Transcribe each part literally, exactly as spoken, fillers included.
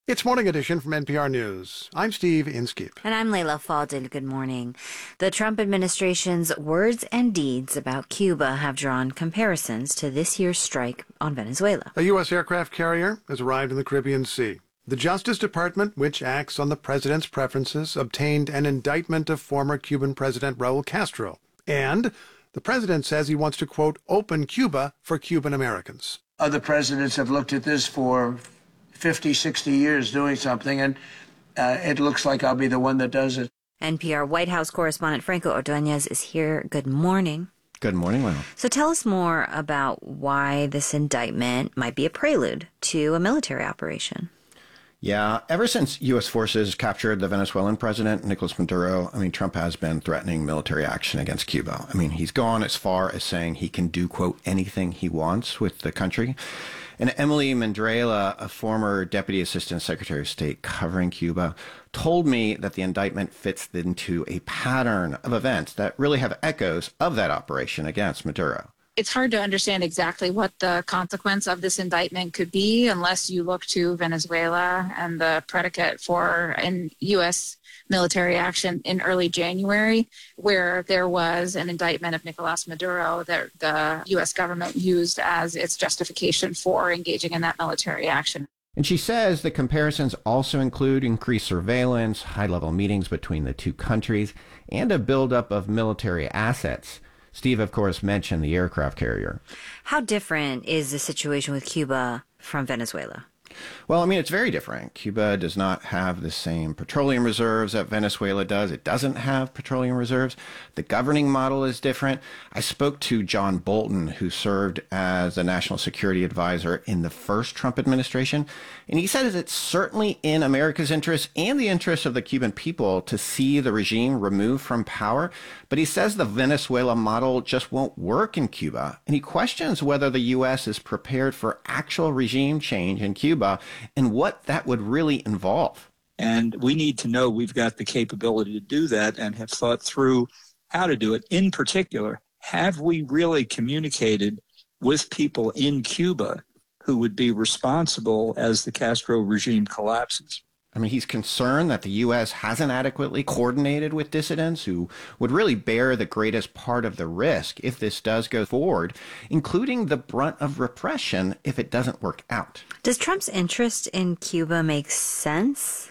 It's Morning Edition from N P R News. I'm Steve Inskeep. And I'm Layla Fadil. Good morning. The Trump administration's words and deeds about Cuba have drawn comparisons to this year's strike on Venezuela. A U S aircraft carrier has arrived in the Caribbean Sea. The Justice Department, which acts on the president's preferences, obtained an indictment of former Cuban President Raul Castro. And the president says he wants to, quote, open Cuba for Cuban Americans. Other presidents have looked at this for fifty, sixty years doing something, and uh, it looks like I'll be the one that does it. N P R White House correspondent Franco Ordonez is here. Good morning. Good morning, Lyle. So tell us more about why this indictment might be a prelude to a military operation. Yeah, ever since U S forces captured the Venezuelan president, Nicolas Maduro, I mean, Trump has been threatening military action against Cuba. I mean, he's gone as far as saying he can do, quote, anything he wants with the country. And Emily Mandrela, a former Deputy Assistant Secretary of State covering Cuba, told me that the indictment fits into a pattern of events that really have echoes of that operation against Maduro. It's hard to understand exactly what the consequence of this indictment could be unless you look to Venezuela and the predicate for an U S military action in early January, where there was an indictment of Nicolas Maduro that the U S government used as its justification for engaging in that military action. And she says the comparisons also include increased surveillance, high-level meetings between the two countries, and a buildup of military assets. Steve, of course, mentioned the aircraft carrier. How different is the situation with Cuba from Venezuela? Well, I mean, it's very different. Cuba does not have the same petroleum reserves that Venezuela does. It doesn't have petroleum reserves. The governing model is different. I spoke to John Bolton, who served as the national security advisor in the first Trump administration, and he said it's certainly in America's interest and the interest of the Cuban people to see the regime removed from power, but he says the Venezuela model just won't work in Cuba, and he questions whether the U S is prepared for actual regime change in Cuba and what that would really involve. And we need to know we've got the capability to do that and have thought through how to do it. In particular, have we really communicated with people in Cuba who would be responsible as the Castro regime collapses? I mean, he's concerned that the U S hasn't adequately coordinated with dissidents who would really bear the greatest part of the risk if this does go forward, including the brunt of repression if it doesn't work out. Does Trump's interest in Cuba make sense?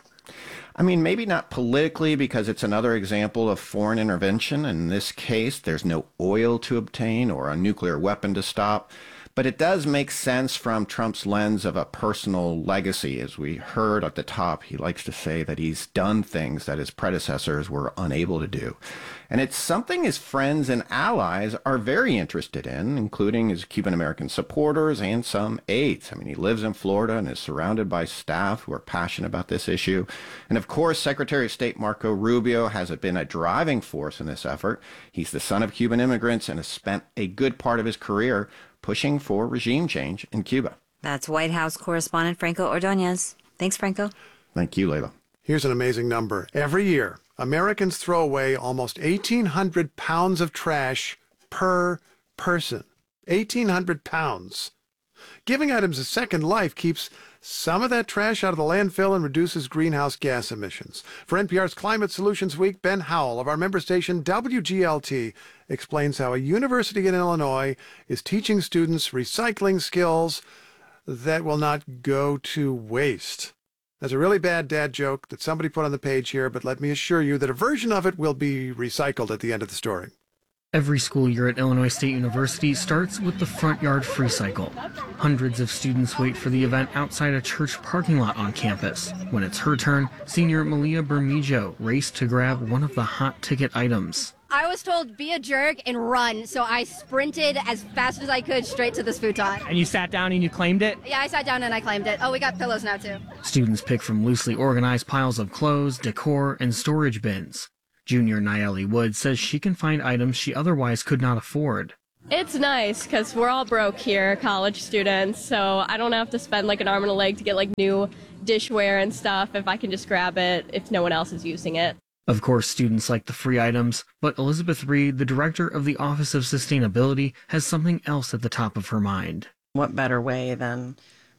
I mean, maybe not politically because it's another example of foreign intervention. In this case, there's no oil to obtain or a nuclear weapon to stop. But it does make sense from Trump's lens of a personal legacy. As we heard at the top, he likes to say that he's done things that his predecessors were unable to do. And it's something his friends and allies are very interested in, including his Cuban-American supporters and some aides. I mean, he lives in Florida and is surrounded by staff who are passionate about this issue. And of course, Secretary of State Marco Rubio has been a driving force in this effort. He's the son of Cuban immigrants and has spent a good part of his career pushing for regime change in Cuba. That's White House correspondent Franco Ordonez. Thanks, Franco. Thank you, Layla. Here's an amazing number. Every year, Americans throw away almost eighteen hundred pounds of trash per person. eighteen hundred pounds. Giving items a second life keeps some of that trash out of the landfill and reduces greenhouse gas emissions. For N P R's Climate Solutions Week, Ben Howell of our member station W G L T explains how a university in Illinois is teaching students recycling skills that will not go to waste. That's a really bad dad joke that somebody put on the page here, but let me assure you that a version of it will be recycled at the end of the story. Every school year at Illinois State University starts with the Front Yard Free Cycle. Hundreds of students wait for the event outside a church parking lot on campus. When it's her turn, senior Malia Bermejo raced to grab one of the hot ticket items. I was told, be a jerk and run, so I sprinted as fast as I could straight to this futon. And you sat down and you claimed it? Yeah, I sat down and I claimed it. Oh, we got pillows now, too. Students pick from loosely organized piles of clothes, decor, and storage bins. Junior Nayeli Wood says she can find items she otherwise could not afford. It's nice because we're all broke here, college students, so I don't have to spend like an arm and a leg to get like new dishware and stuff if I can just grab it if no one else is using it. Of course, students like the free items, but Elizabeth Reed, the director of the Office of Sustainability, has something else at the top of her mind. What better way than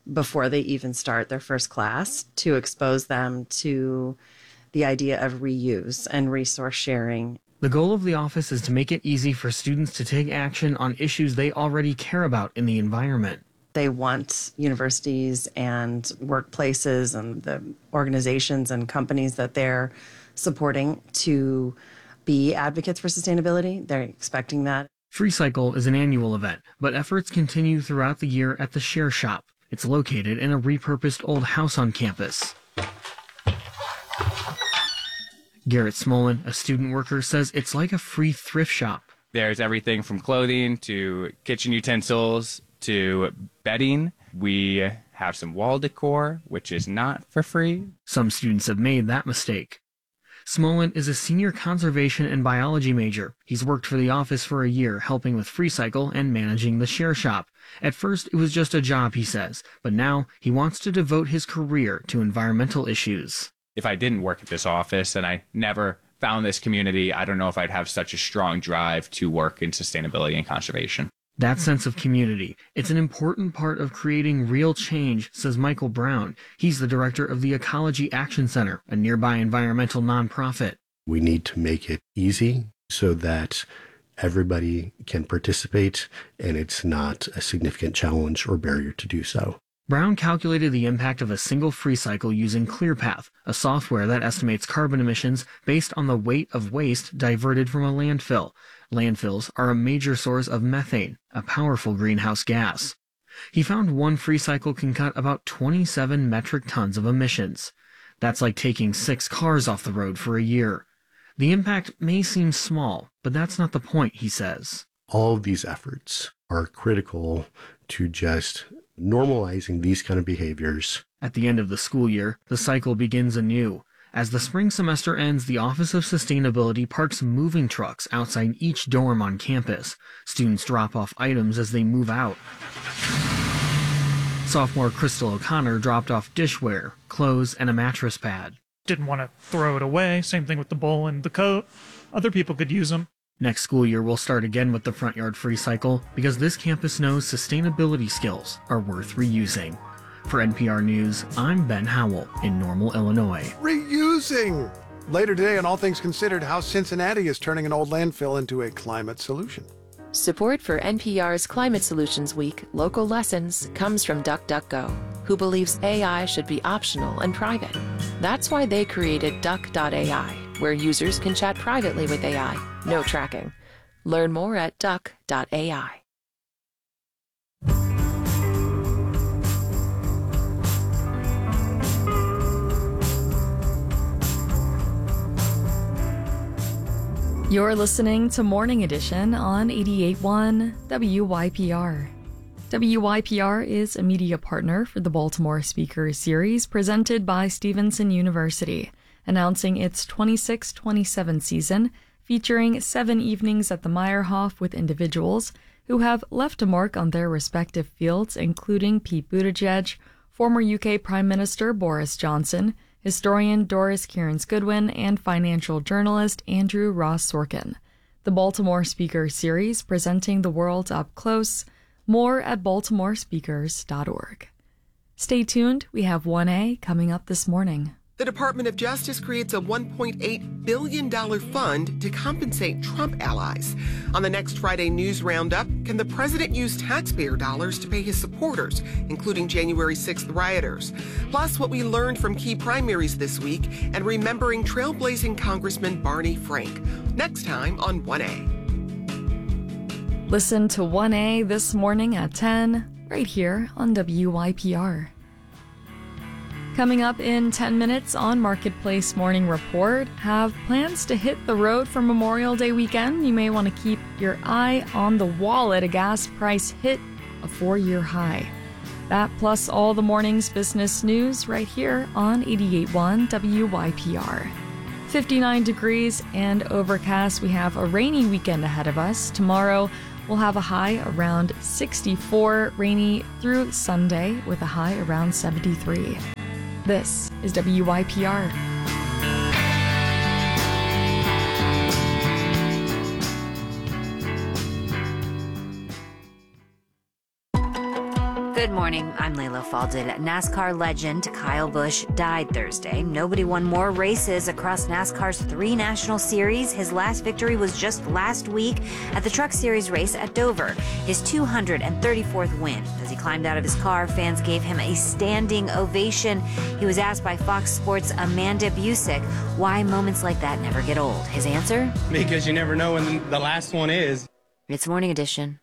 before they even start their first class, to expose them to the idea of reuse and resource sharing. The goal of the office is to make it easy for students to take action on issues they already care about in the environment. They want universities and workplaces and the organizations and companies that they're supporting to be advocates for sustainability. They're expecting that. FreeCycle is an annual event, but efforts continue throughout the year at the Share Shop. It's located in a repurposed old house on campus. Garrett Smolin, a student worker, says it's like a free thrift shop. There's everything from clothing to kitchen utensils to bedding. We have some wall decor, which is not for free. Some students have made that mistake. Smolin is a senior conservation and biology major. He's worked for the office for a year, helping with FreeCycle and managing the Share Shop. At first, it was just a job, he says, but now he wants to devote his career to environmental issues. If I didn't work at this office and I never found this community, I don't know if I'd have such a strong drive to work in sustainability and conservation. That sense of community, it's an important part of creating real change, says Michael Brown. He's the director of the Ecology Action Center, a nearby environmental nonprofit. We need to make it easy so that everybody can participate and it's not a significant challenge or barrier to do so. Brown calculated the impact of a single FreeCycle using ClearPath, a software that estimates carbon emissions based on the weight of waste diverted from a landfill. Landfills are a major source of methane, a powerful greenhouse gas. He found one FreeCycle can cut about twenty-seven metric tons of emissions. That's like taking six cars off the road for a year. The impact may seem small, but that's not the point, he says. All of these efforts are critical to just normalizing these kind of behaviors. At the end of the school year, the cycle begins anew. As the spring semester ends, the Office of Sustainability parks moving trucks outside each dorm on campus. Students drop off items as they move out. Sophomore Crystal O'Connor dropped off dishware, clothes, and a mattress pad. Didn't want to throw it away. Same thing with the bowl and the coat. Other people could use them. Next school year, we'll start again with the Front Yard FreeCycle because this campus knows sustainability skills are worth reusing. For N P R News, I'm Ben Howell in Normal, Illinois. Reusing! Later today on All Things Considered, how Cincinnati is turning an old landfill into a climate solution. Support for N P R's Climate Solutions Week Local Lessons comes from DuckDuckGo, who believes A I should be optional and private. That's why they created Duck dot A I, where users can chat privately with A I, no tracking. Learn more at Duck dot A I. You're listening to Morning Edition on eighty-eight point one W Y P R. W Y P R is a media partner for the Baltimore Speaker Series presented by Stevenson University, announcing its twenty-six twenty-seven season, featuring seven evenings at the Meyerhoff with individuals who have left a mark on their respective fields, including Pete Buttigieg, former U K Prime Minister Boris Johnson, historian Doris Kearns-Goodwin, and financial journalist Andrew Ross Sorkin. The Baltimore Speaker Series presenting the world up close. More at baltimore speakers dot org. Stay tuned, we have one A coming up this morning. The Department of Justice creates a one point eight billion dollars fund to compensate Trump allies. On the next Friday News Roundup, can the president use taxpayer dollars to pay his supporters, including January sixth rioters? Plus, what we learned from key primaries this week and remembering trailblazing Congressman Barney Frank. Next time on one A. Listen to one A this morning at ten, right here on W Y P R. Coming up in ten minutes on Marketplace Morning Report, have plans to hit the road for Memorial Day weekend? You may want to keep your eye on the wallet. A gas price hit a four-year high. That plus all the morning's business news right here on eighty-eight point one W Y P R. fifty-nine degrees and overcast. We have a rainy weekend ahead of us. Tomorrow, we'll have a high around sixty-four, rainy through Sunday with a high around seventy-three. This is W Y P R. Good morning. morning, I'm Layla Falded. NASCAR legend Kyle Busch died Thursday. Nobody won more races across NASCAR's three national series. His last victory was just last week at the Truck Series race at Dover, his two hundred thirty-fourth win. As he climbed out of his car, fans gave him a standing ovation. He was asked by Fox Sports' Amanda Busick why moments like that never get old. His answer? Because you never know when the last one is. It's Morning Edition.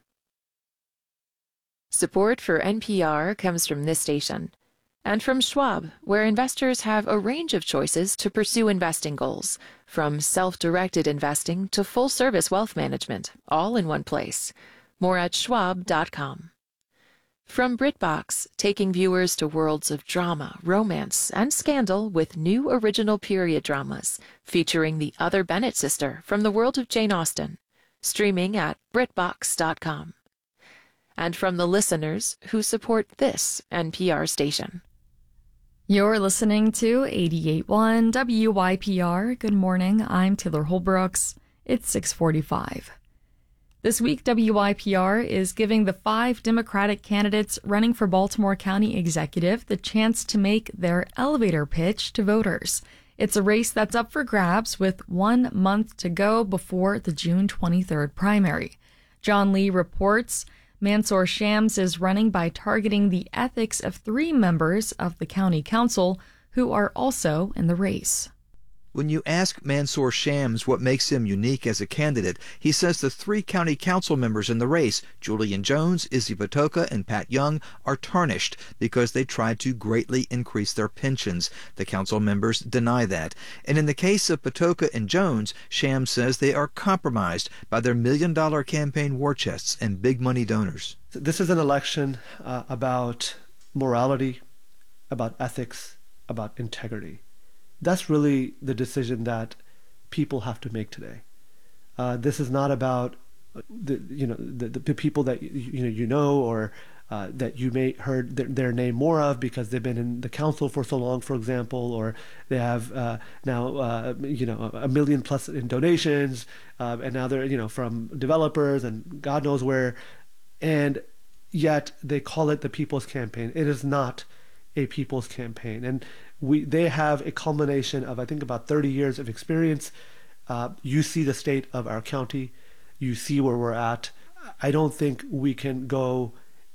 Support for N P R comes from this station and from Schwab, where investors have a range of choices to pursue investing goals, from self-directed investing to full-service wealth management, all in one place. More at schwab dot com. From BritBox, taking viewers to worlds of drama, romance, and scandal with new original period dramas featuring the other Bennett sister from the world of Jane Austen. Streaming at brit box dot com. And from the listeners who support this N P R station. You're listening to eighty-eight point one W Y P R. Good morning, I'm Taylor Holbrooks. It's six forty-five. This week, W Y P R is giving the five Democratic candidates running for Baltimore County Executive the chance to make their elevator pitch to voters. It's a race that's up for grabs with one month to go before the June twenty-third primary. John Lee reports Mansour Shams is running by targeting the ethics of three members of the county council who are also in the race. When you ask Mansour Shams what makes him unique as a candidate, he says the three county council members in the race, Julian Jones, Izzy Patoka, and Pat Young, are tarnished because they tried to greatly increase their pensions. The council members deny that. And in the case of Patoka and Jones, Shams says they are compromised by their million-dollar campaign war chests and big-money donors. This is an election uh, about morality, about ethics, about integrity. That's really the decision that people have to make today. Uh, this is not about the you know the, the people that you, you know you know or uh, that you may heard their, their name more of because they've been in the council for so long, for example, or they have uh, now uh, you know a million plus in donations, uh, and now they're you know from developers and God knows where, and yet they call it the People's Campaign. It is not a people's campaign, and we they have a culmination of I think about thirty years of experience. Uh, you see the state of our county, you see where we're at. I don't think we can go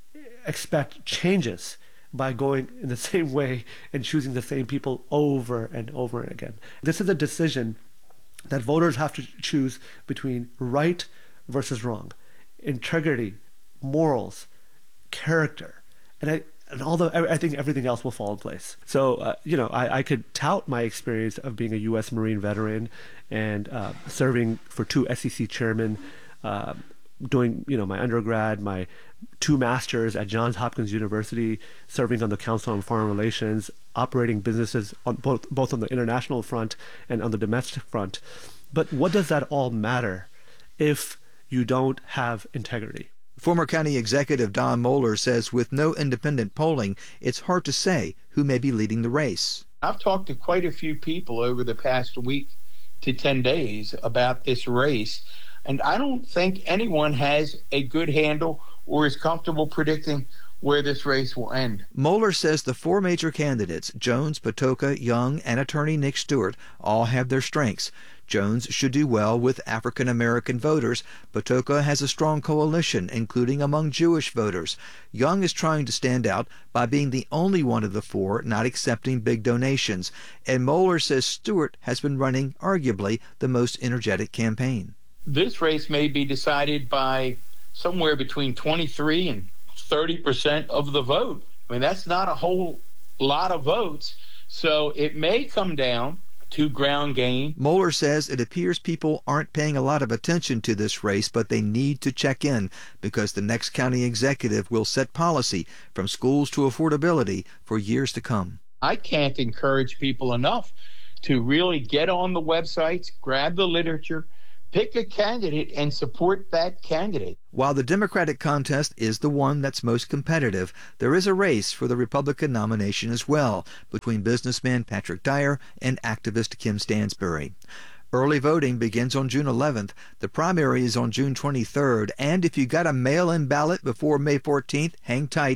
expect changes by going in the same way and choosing the same people over and over again. This is a decision that voters have to choose between right versus wrong, integrity, morals, character, and I. And although I think everything else will fall in place. So, uh, you know, I, I could tout my experience of being a U S Marine veteran and uh, serving for two S E C chairmen, uh, doing, you know, my undergrad, my two masters at Johns Hopkins University, serving on the Council on Foreign Relations, operating businesses on both, both on the international front and on the domestic front. But what does that all matter if you don't have integrity? Former county executive Don Moeller says with no independent polling, it's hard to say who may be leading the race. I've talked to quite a few people over the past week to ten days about this race, and I don't think anyone has a good handle or is comfortable predicting where this race will end. Moeller says the four major candidates, Jones, Patoka, Young, and attorney Nick Stewart, all have their strengths. Jones should do well with African-American voters. Patoka has a strong coalition, including among Jewish voters. Young is trying to stand out by being the only one of the four not accepting big donations. And Moeller says Stewart has been running arguably the most energetic campaign. This race may be decided by somewhere between twenty-three and thirty percent of the vote. I mean, that's not a whole lot of votes. So it may come down to ground game. Moeller says it appears people aren't paying a lot of attention to this race, but they need to check in because the next county executive will set policy from schools to affordability for years to come. I can't encourage people enough to really get on the websites, grab the literature, pick a candidate and support that candidate. While the Democratic contest is the one that's most competitive, there is a race for the Republican nomination as well between businessman Patrick Dyer and activist Kim Stansbury. Early voting begins on June eleventh. The primary is on June twenty-third, and if you got a mail-in ballot before May fourteenth, hang tight.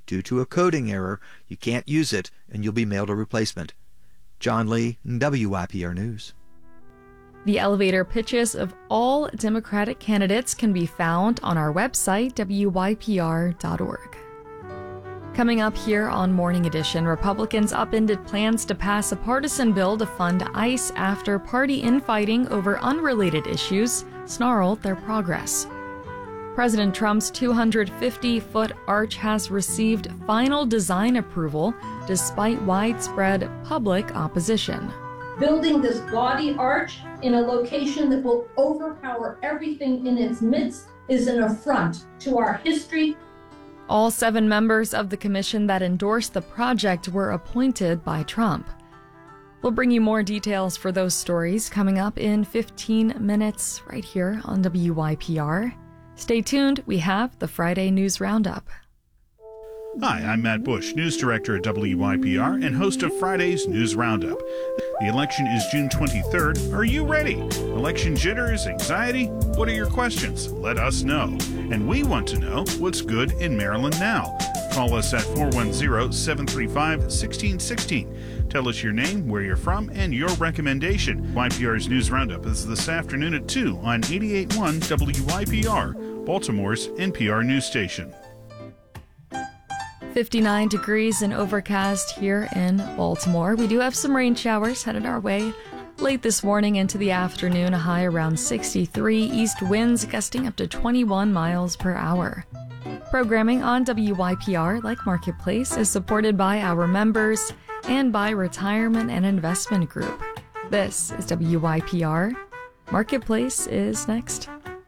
Due to a coding error, you can't use it, and you'll be mailed a replacement. John Lee, W I P R News. The elevator pitches of all Democratic candidates can be found on our website, W Y P R dot org. Coming up here on Morning Edition, Republicans upended plans to pass a partisan bill to fund ICE after party infighting over unrelated issues snarled their progress. President Trump's two hundred fifty foot arch has received final design approval despite widespread public opposition. Building this gaudy arch in a location that will overpower everything in its midst is an affront to our history. All seven members of the commission that endorsed the project were appointed by Trump. We'll bring you more details for those stories coming up in fifteen minutes right here on W Y P R. Stay tuned, we have the Friday News Roundup. Hi, I'm Matt Bush, News Director at W Y P R and host of Friday's News Roundup. The election is June twenty-third. Are you ready? Election jitters, anxiety? What are your questions? Let us know. And we want to know what's good in Maryland now. Call us at four one zero, seven three five, one six one six. Tell us your name, where you're from, and your recommendation. Y P R's News Roundup is this afternoon at two on eighty-eight point one W Y P R, Baltimore's N P R news station. fifty-nine degrees and overcast here in Baltimore. We do have some rain showers headed our way late this morning into the afternoon, a high around sixty-three, east winds gusting up to twenty-one miles per hour. Programming on W Y P R, like Marketplace, is supported by our members and by Retirement and Investment Group. This is W Y P R. Marketplace is next.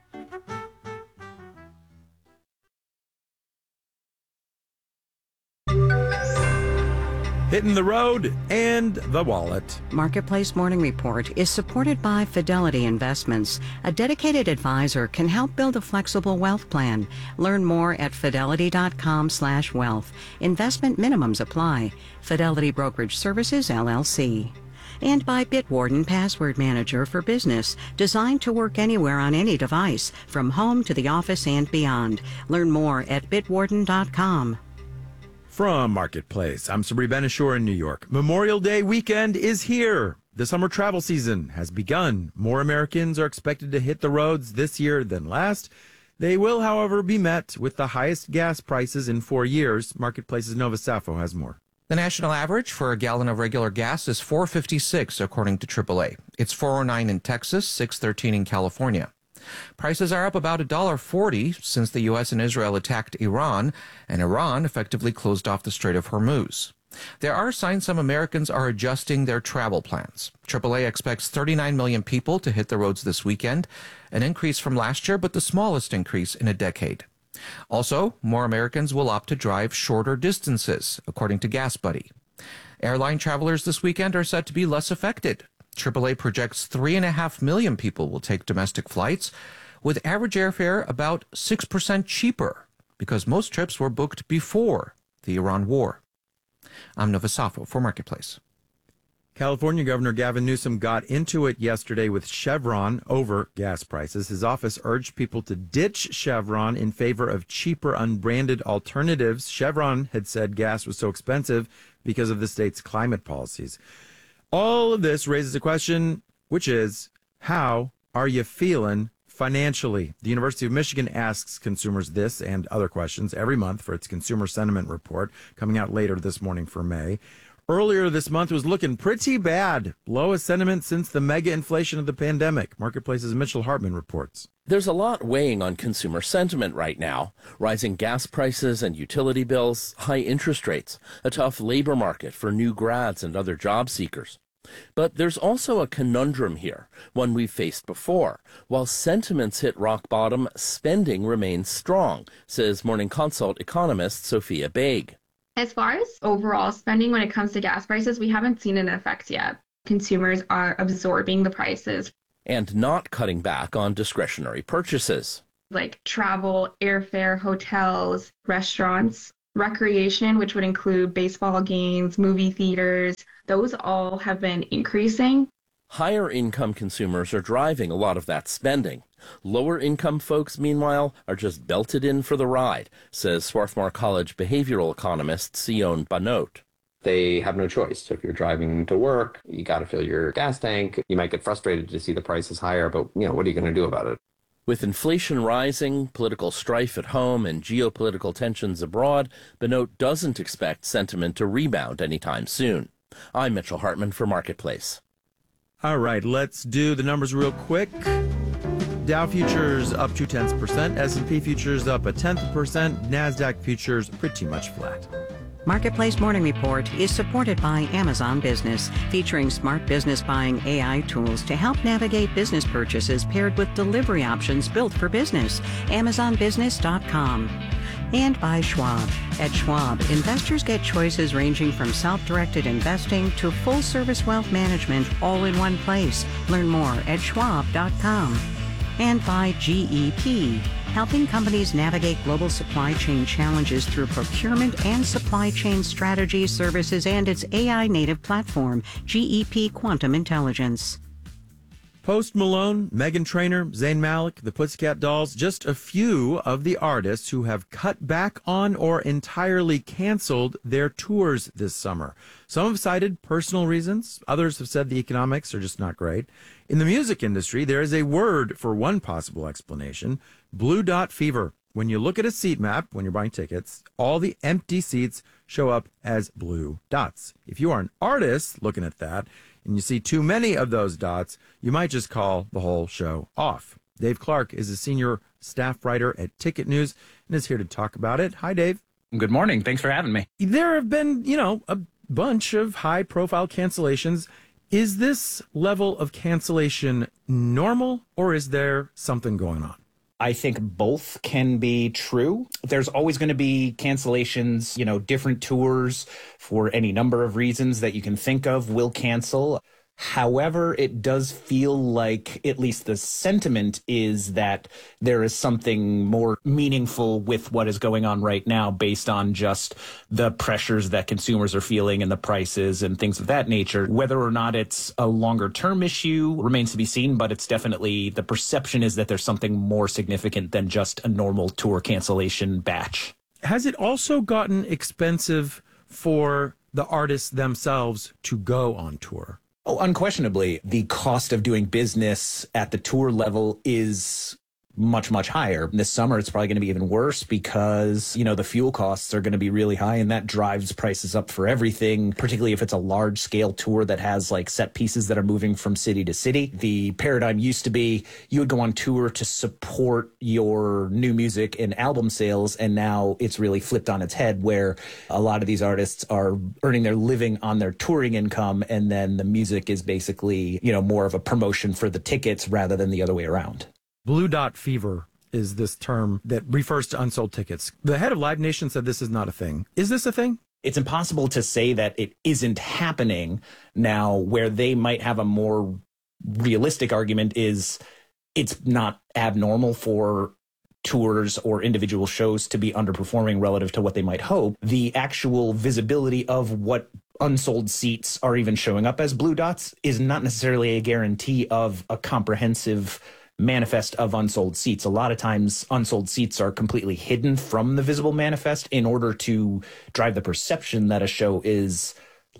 Hitting the road and the wallet. Marketplace Morning Report is supported by Fidelity Investments. A dedicated advisor can help build a flexible wealth plan. Learn more at fidelity.com slash wealth. Investment minimums apply. Fidelity Brokerage Services, L L C. And by Bitwarden Password Manager for Business, designed to work anywhere on any device, from home to the office and beyond. Learn more at bitwarden dot com. From Marketplace, I'm Sabri Benishore in New York. Memorial Day weekend is here. The summer travel season has begun. More Americans are expected to hit the roads this year than last. They will, however, be met with the highest gas prices in four years. Marketplace's Nova Safo has more. The national average for a gallon of regular gas is four fifty-six, according to triple A. It's four oh nine in Texas, six thirteen in California. Prices are up about one dollar forty since the U S and Israel attacked Iran, and Iran effectively closed off the Strait of Hormuz. There are signs some Americans are adjusting their travel plans. triple A expects thirty-nine million people to hit the roads this weekend, an increase from last year, but the smallest increase in a decade. Also, more Americans will opt to drive shorter distances, according to GasBuddy. Airline travelers this weekend are set to be less affected. triple A projects three and a half million people will take domestic flights, with average airfare about six percent cheaper, because most trips were booked before the Iran war. I'm Nova Safo for Marketplace. California Governor Gavin Newsom got into it yesterday with Chevron over gas prices. His office urged people to ditch Chevron in favor of cheaper, unbranded alternatives. Chevron had said gas was so expensive because of the state's climate policies. All of this raises a question, which is, how are you feeling financially? The University of Michigan asks consumers this and other questions every month for its Consumer Sentiment Report, coming out later this morning for May. Earlier this month was looking pretty bad. Lowest sentiment since the mega inflation of the pandemic. Marketplace's Mitchell Hartman reports. There's a lot weighing on consumer sentiment right now. Rising gas prices and utility bills, high interest rates, a tough labor market for new grads and other job seekers. But there's also a conundrum here, one we've faced before. While sentiments hit rock bottom, spending remains strong, says Morning Consult economist Sophia Baig. As far as overall spending when it comes to gas prices, we haven't seen an effect yet. Consumers are absorbing the prices. And not cutting back on discretionary purchases. Like travel, airfare, hotels, restaurants, recreation, which would include baseball games, movie theaters. Those all have been increasing. Higher income consumers are driving a lot of that spending. Lower income folks, meanwhile, are just belted in for the ride, says Swarthmore College behavioral economist Sion Banot. They have no choice. So if you're driving to work, you got to fill your gas tank. You might get frustrated to see the prices higher, but you know, what are you going to do about it? With inflation rising, political strife at home, and geopolitical tensions abroad, Banot doesn't expect sentiment to rebound anytime soon. I'm Mitchell Hartman for Marketplace. All right, let's do the numbers real quick. Dow futures up two tenths percent, S and P futures up a tenth of percent, NASDAQ futures pretty much flat. Marketplace Morning Report is supported by Amazon Business, featuring smart business buying A I tools to help navigate business purchases paired with delivery options built for business. Amazon Business dot com. And by Schwab. At Schwab, investors get choices ranging from self-directed investing to full-service wealth management all in one place. Learn more at schwab dot com. And by G E P, helping companies navigate global supply chain challenges through procurement and supply chain strategy services and its A I-native platform, G E P Quantum Intelligence. Post Malone, Meghan Trainor, Zayn Malik, the Pussycat Dolls, just a few of the artists who have cut back on or entirely canceled their tours this summer. Some have cited personal reasons. Others have said the economics are just not great. In the music industry, there is a word for one possible explanation: blue dot fever. When you look at a seat map, when you're buying tickets, all the empty seats show up as blue dots. If you are an artist looking at that, and you see too many of those dots, you might just call the whole show off. Dave Clark is a senior staff writer at Ticket News and is here to talk about it. Hi, Dave. Good morning. Thanks for having me. There have been, you know, a bunch of high-profile cancellations. Is this level of cancellation normal, or is there something going on? I think both can be true. There's always going to be cancellations, you know, different tours for any number of reasons that you can think of will cancel. However, it does feel like at least the sentiment is that there is something more meaningful with what is going on right now based on just the pressures that consumers are feeling and the prices and things of that nature. Whether or not it's a longer term issue remains to be seen, but it's definitely the perception is that there's something more significant than just a normal tour cancellation batch. Has it also gotten expensive for the artists themselves to go on tour? Oh, unquestionably, the cost of doing business at the tour level is much, much higher. This summer, it's probably going to be even worse because, you know, the fuel costs are going to be really high, and that drives prices up for everything, particularly if it's a large scale tour that has like set pieces that are moving from city to city. The paradigm used to be you would go on tour to support your new music and album sales, and now it's really flipped on its head where a lot of these artists are earning their living on their touring income, and then the music is basically, you know, more of a promotion for the tickets rather than the other way around. Blue dot fever is this term that refers to unsold tickets. The head of Live Nation said this is not a thing. Is this a thing? It's impossible to say that it isn't happening now. Where they might have a more realistic argument is it's not abnormal for tours or individual shows to be underperforming relative to what they might hope. The actual visibility of what unsold seats are even showing up as blue dots is not necessarily a guarantee of a comprehensive manifest of unsold seats. A lot of times unsold seats are completely hidden from the visible manifest in order to drive the perception that a show is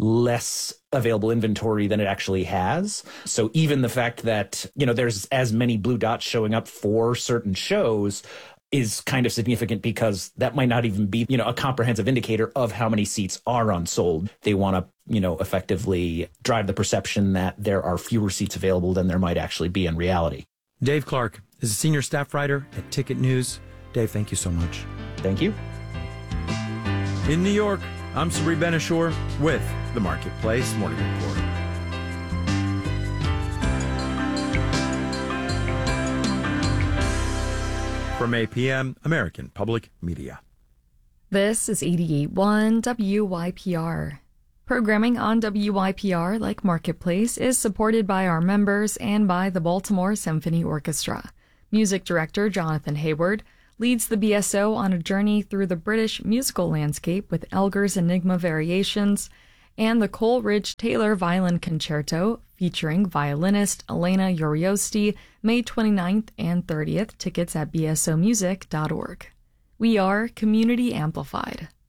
less available inventory than it actually has. So even the fact that, you know, there's as many blue dots showing up for certain shows is kind of significant because that might not even be, you know, a comprehensive indicator of how many seats are unsold. They want to, you know, effectively drive the perception that there are fewer seats available than there might actually be in reality. Dave Clark is a senior staff writer at Ticket News. Dave, thank you so much. Thank you. In New York, I'm Sabri Ben-Achour with the Marketplace Morning Report. From A P M, American Public Media. This is eighty-eight point one W Y P R. Programming on W Y P R, like Marketplace, is supported by our members and by the Baltimore Symphony Orchestra. Music director Jonathan Hayward leads the B S O on a journey through the British musical landscape with Elgar's Enigma Variations, and the Coleridge Taylor Violin Concerto featuring violinist Elena Uriosti, May twenty-ninth and thirtieth. Tickets at b s o music dot org. We are Community Amplified.